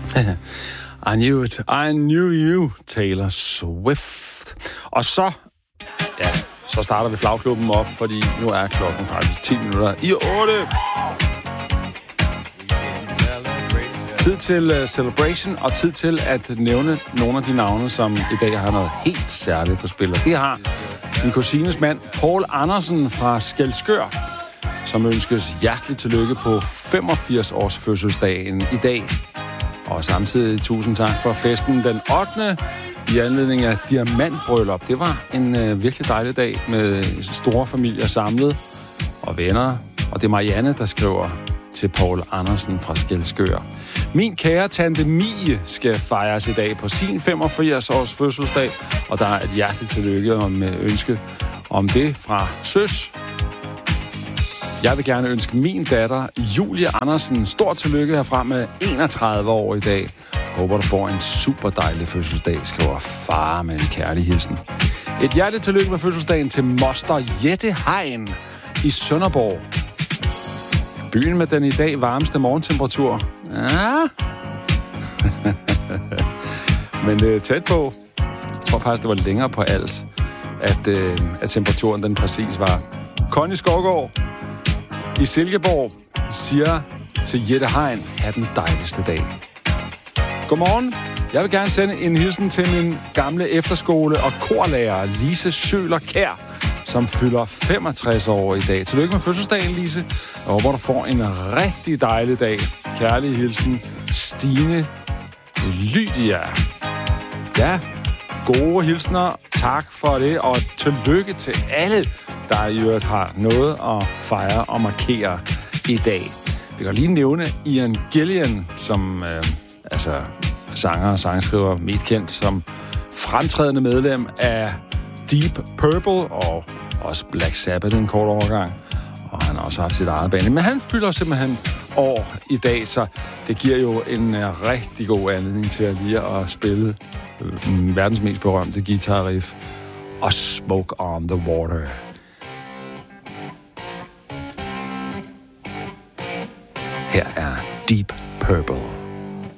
I knew it. I knew you, Taylor Swift. Og så starter vi flagklubben op, fordi nu er klokken faktisk 10 minutter i 8. Tid til celebration, og tid til at nævne nogle af de navne, som i dag har noget helt særligt på spil. Det har min kusines mand, Poul Andersen fra Skælskør, som ønskes hjerteligt tillykke på 85 års fødselsdagen i dag. Og samtidig tusind tak for festen den 8. i anledning af diamantbryllup. Det var en virkelig dejlig dag med store familier samlet og venner. Og det er Marianne, der skriver til Poul Andersen fra Skælskør. Min kære tante Mie skal fejres i dag på sin 85 års fødselsdag, og der er et hjerteligt tillykke med ønske om det fra søs. Jeg vil gerne ønske min datter, Julie Andersen, stort tillykke herfra med 31 år i dag. Håber, du får en super dejlig fødselsdag, skriver far med en kærlig hilsen. Et hjerteligt tillykke med fødselsdagen til moster Jette Hein i Sønderborg. Byen med den i dag varmeste morgentemperatur. Ja. Men tæt på. Jeg tror faktisk, det var længere på Als, at temperaturen den præcis var. Conny Skovgaard i Silkeborg siger til Jette Hein, at den dejligste dag. Godmorgen. Jeg vil gerne sende en hilsen til min gamle efterskole- og korlærer, Lise Schøler Kjær, som fylder 65 år i dag. Tillykke med fødselsdagen, Lise. Jeg håber, du får en rigtig dejlig dag. Kærlig hilsen, Stine Lydia. Ja, gode hilsner. Tak for det, og tillykke til alle, der i øvrigt har noget at fejre og markere i dag. Vi kan lige nævne Ian Gillian, som sanger og sangskriver, mest kendt som fremtrædende medlem af Deep Purple og også Black Sabbath en kort overgang. Og han har også haft sit eget band. Men han fylder simpelthen år i dag, så det giver jo en rigtig god anledning til at lige at spille verdens mest berømte guitar-riff og Smoke on the Water. Her er Deep Purple.